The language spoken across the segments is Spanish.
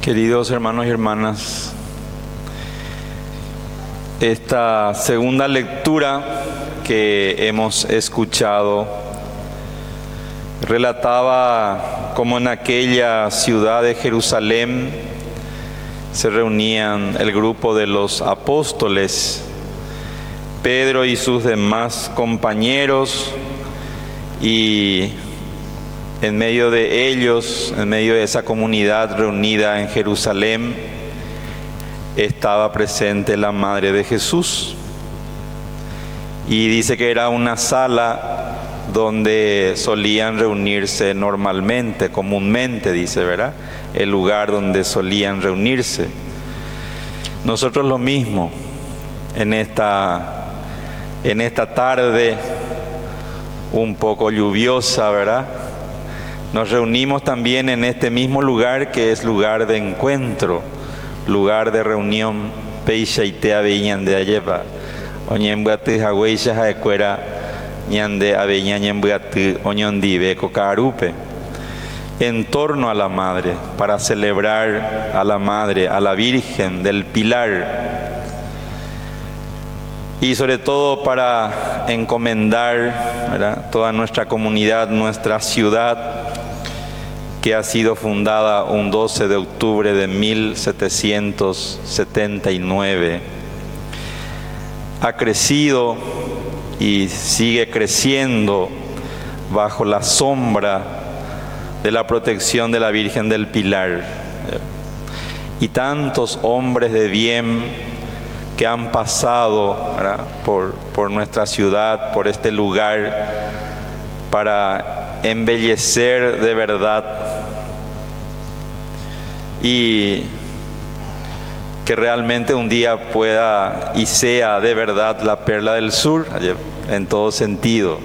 Queridos hermanos y hermanas, esta segunda lectura que hemos escuchado relataba cómo en aquella ciudad de Jerusalén se reunían el grupo de los apóstoles, Pedro y sus demás compañeros, y en medio de ellos, en medio de esa comunidad reunida en Jerusalén, estaba presente la Madre de Jesús. Y dice que era una sala donde solían reunirse normalmente, comúnmente, dice, ¿verdad? El lugar donde solían reunirse. Nosotros lo mismo, en esta tarde un poco lluviosa, ¿verdad? Nos reunimos también en este mismo lugar que es lugar de encuentro, lugar de reunión. Peixaitea viñande ayeva, oñembuati haweisha haekuera ñande aveña ñembuati oñondive cocarupe, en torno a la Madre, para celebrar a la Madre, a la Virgen del Pilar, y sobre todo para encomendar, ¿verdad?, toda nuestra comunidad, nuestra ciudad, que ha sido fundada un 12 de octubre de 1779. Ha crecido y sigue creciendo bajo la sombra de la protección de la Virgen del Pilar. Y tantos hombres de bien que han pasado, ¿verdad?, por nuestra ciudad, por este lugar, para embellecer de verdad, y que realmente un día pueda y sea de verdad la perla del sur, en todo sentido.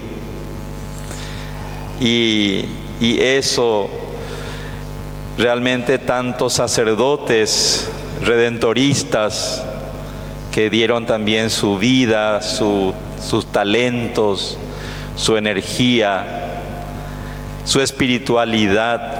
Y eso realmente tantos sacerdotes redentoristas que dieron también su vida, sus talentos, su energía, su espiritualidad.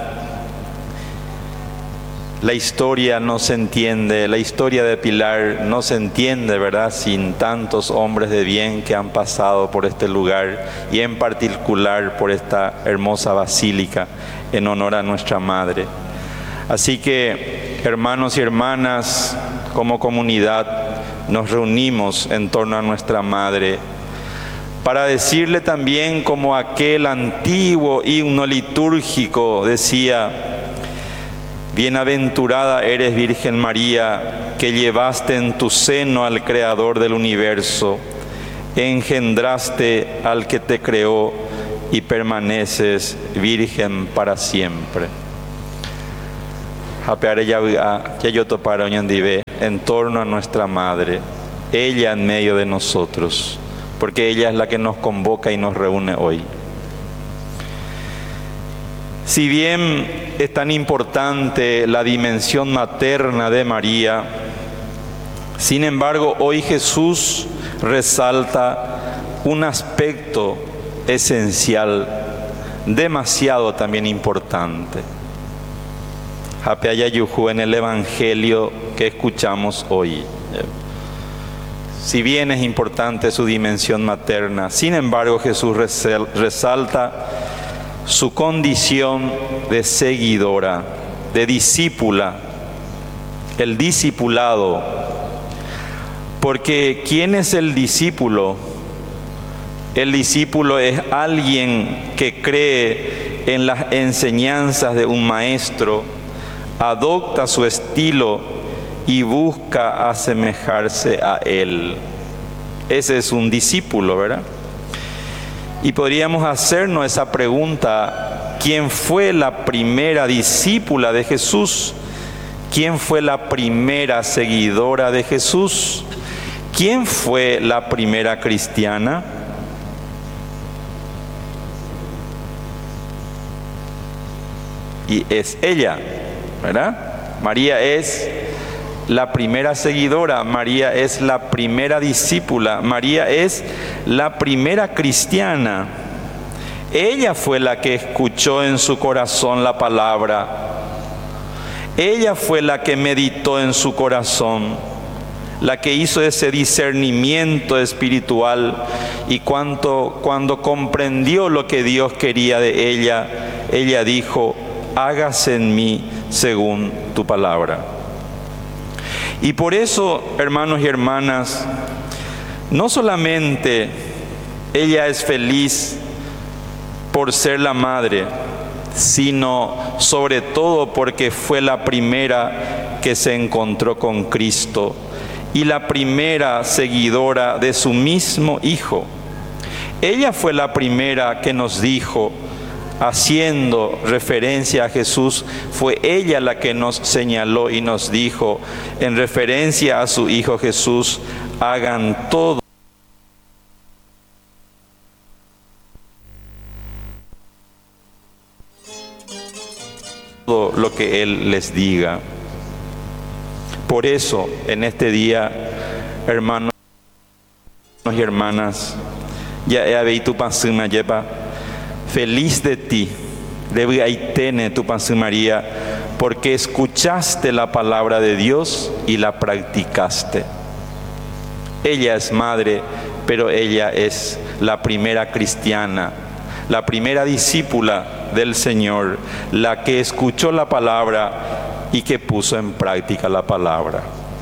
La historia no se entiende, la historia de Pilar no se entiende, ¿verdad?, sin tantos hombres de bien que han pasado por este lugar, y en particular por esta hermosa basílica en honor a nuestra Madre. Así que, hermanos y hermanas, como comunidad, nos reunimos en torno a nuestra Madre para decirle también, como aquel antiguo himno litúrgico decía: bienaventurada eres, Virgen María, que llevaste en tu seno al Creador del universo, engendraste al que te creó y permaneces virgen para siempre. En torno a nuestra Madre, ella en medio de nosotros, porque ella es la que nos convoca y nos reúne hoy. Si bien es tan importante la dimensión materna de María, sin embargo, hoy Jesús resalta un aspecto esencial, demasiado también importante, en el Evangelio que escuchamos hoy. Si bien es importante su dimensión materna, sin embargo, Jesús resalta su condición de seguidora, de discípula, el discipulado. Porque ¿quién es el discípulo? El discípulo es alguien que cree en las enseñanzas de un maestro, adopta su estilo y busca asemejarse a él. Ese es un discípulo, ¿verdad? Y podríamos hacernos esa pregunta: ¿quién fue la primera discípula de Jesús? ¿Quién fue la primera seguidora de Jesús? ¿Quién fue la primera cristiana? Y es ella, ¿verdad? María es la primera seguidora, María es la primera discípula, María es la primera cristiana. Ella fue la que escuchó en su corazón la palabra. Ella fue la que meditó en su corazón, la que hizo ese discernimiento espiritual, y cuando comprendió lo que Dios quería de ella, ella dijo: hágase en mí según tu palabra. Y por eso, hermanos y hermanas, no solamente ella es feliz por ser la madre, sino sobre todo porque fue la primera que se encontró con Cristo y la primera seguidora de su mismo Hijo. Ella fue la primera que nos dijo, haciendo referencia a Jesús, fue ella la que nos señaló y nos dijo, en referencia a su Hijo Jesús: hagan todo lo que Él les diga. Por eso, en este día, hermanos y hermanas, ya he habido tu pasuma lleva, feliz de ti, debe aitene tu pasuma María, porque escuchaste la palabra de Dios y la practicaste. Ella es madre, pero ella es la primera cristiana, la primera discípula del Señor, la que escuchó la palabra y que puso en práctica la palabra.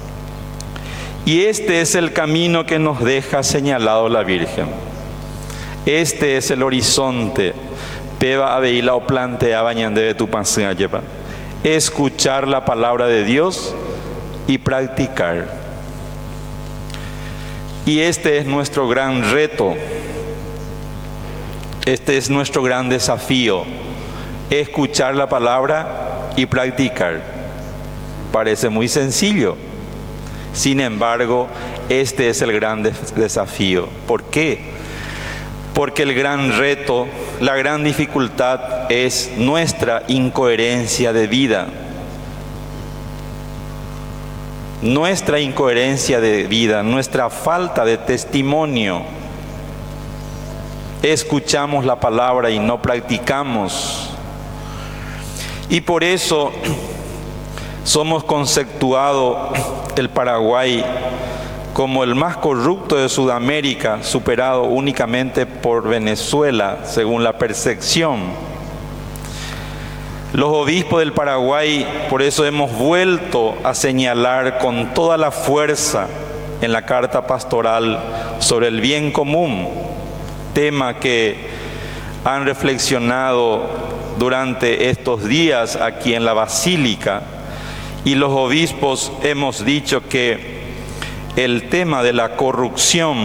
Y este es el camino que nos deja señalado la Virgen. Este es el horizonte. Peba aveila o plantea bañande tu pasea lleva. Escuchar la palabra de Dios y practicar. Y este es nuestro gran reto. Este es nuestro gran desafío: escuchar la palabra y practicar. Parece muy sencillo. Sin embargo, este es el gran desafío. ¿Por qué? Porque el gran reto, la gran dificultad es nuestra incoherencia de vida. Nuestra incoherencia de vida, nuestra falta de testimonio. Escuchamos la palabra y no practicamos. Y por eso somos conceptuados el Paraguay como el más corrupto de Sudamérica, superado únicamente por Venezuela, según la percepción. Los obispos del Paraguay, por eso hemos vuelto a señalar con toda la fuerza en la carta pastoral sobre el bien común, tema que han reflexionado durante estos días aquí en la Basílica, y los obispos hemos dicho que el tema de la corrupción,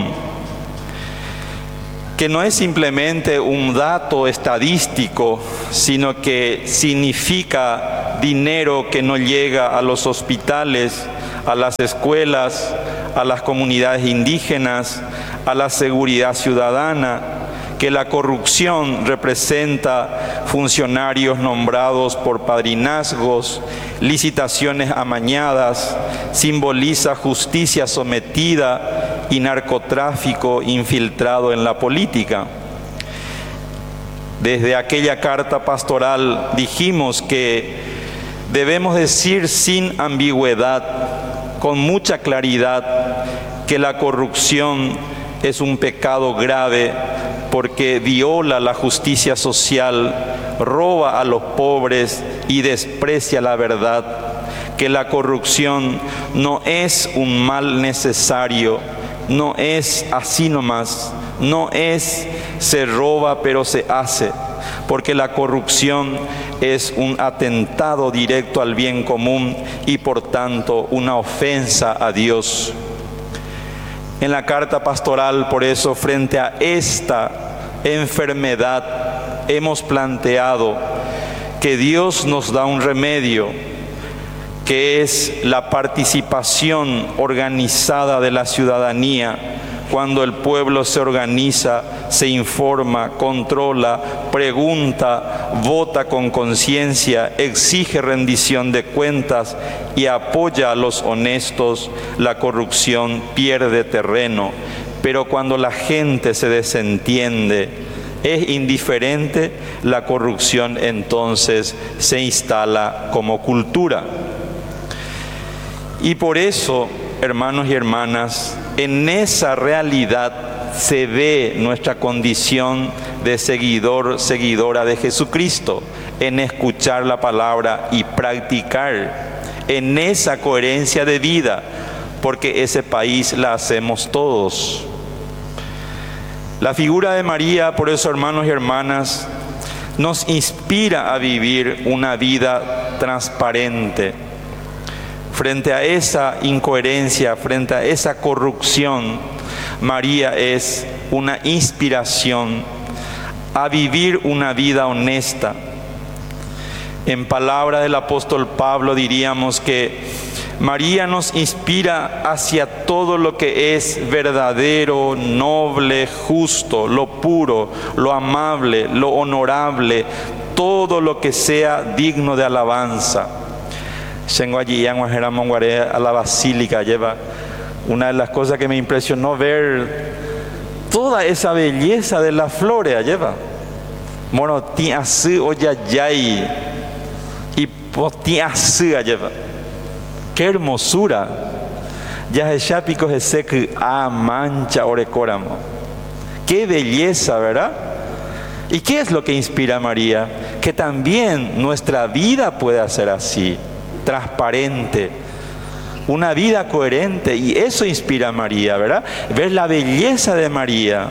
que no es simplemente un dato estadístico, sino que significa dinero que no llega a los hospitales, a las escuelas, a las comunidades indígenas, a la seguridad ciudadana, que la corrupción representa funcionarios nombrados por padrinazgos, licitaciones amañadas, simboliza justicia sometida y narcotráfico infiltrado en la política. Desde aquella carta pastoral dijimos que debemos decir sin ambigüedad, con mucha claridad, que la corrupción es un pecado grave porque viola la justicia social, roba a los pobres y desprecia la verdad, que la corrupción no es un mal necesario, no es así nomás, no es se roba pero se hace, porque la corrupción es un atentado directo al bien común y por tanto una ofensa a Dios. En la carta pastoral, por eso, frente a esta enfermedad, hemos planteado que Dios nos da un remedio, que es la participación organizada de la ciudadanía. Cuando el pueblo se organiza, se informa, controla, pregunta, vota con conciencia, exige rendición de cuentas y apoya a los honestos, la corrupción pierde terreno. Pero cuando la gente se desentiende, es indiferente, la corrupción entonces se instala como cultura. Y por eso, hermanos y hermanas, en esa realidad se ve nuestra condición de seguidor, seguidora de Jesucristo, en escuchar la palabra y practicar, en esa coherencia de vida, porque ese país la hacemos todos. La figura de María, por eso, hermanos y hermanas, nos inspira a vivir una vida transparente. Frente a esa incoherencia, frente a esa corrupción, María es una inspiración a vivir una vida honesta. En palabra del apóstol Pablo diríamos que María nos inspira hacia todo lo que es verdadero, noble, justo, lo puro, lo amable, lo honorable, todo lo que sea digno de alabanza. Tengo allí a la basílica, lleva una de las cosas que me impresionó ver toda esa belleza de las flores, lleva. Bueno, tiasí oyayay y potiasí, lleva. Qué hermosura. Ya es chápico ese que mancha orecóramo. Qué belleza, ¿verdad? ¿Y qué es lo que inspira a María? Que también nuestra vida pueda ser así, transparente, una vida coherente, y eso inspira a María, ¿verdad? Ver la belleza de María.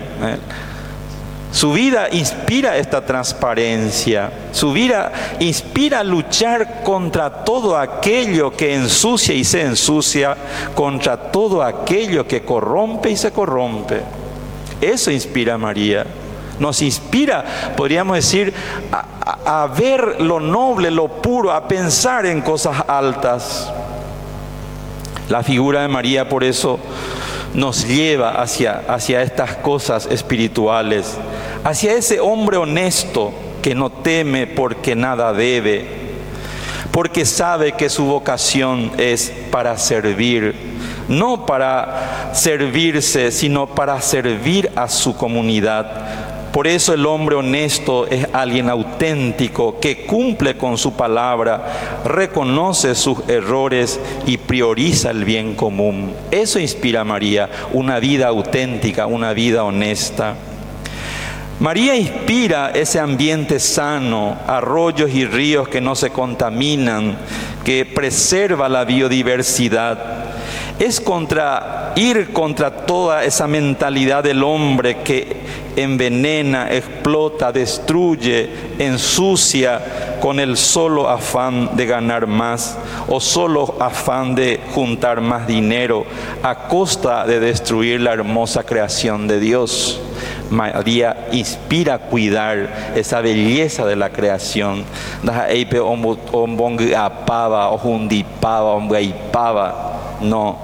Su vida inspira esta transparencia. Su vida inspira a luchar contra todo aquello que ensucia y se ensucia, contra todo aquello que corrompe y se corrompe. Eso inspira a María. Nos inspira, podríamos decir, a ver lo noble, lo puro, a pensar en cosas altas. La figura de María, por eso, nos lleva hacia estas cosas espirituales, hacia ese hombre honesto que no teme porque nada debe, porque sabe que su vocación es para servir, no para servirse, sino para servir a su comunidad. Por eso el hombre honesto es alguien auténtico que cumple con su palabra, reconoce sus errores y prioriza el bien común. Eso inspira a María, una vida auténtica, una vida honesta. María inspira ese ambiente sano, arroyos y ríos que no se contaminan, que preserva la biodiversidad. Es ir contra toda esa mentalidad del hombre que envenena, explota, destruye, ensucia con el solo afán de ganar más o solo afán de juntar más dinero a costa de destruir la hermosa creación de Dios. María inspira a cuidar esa belleza de la creación. No,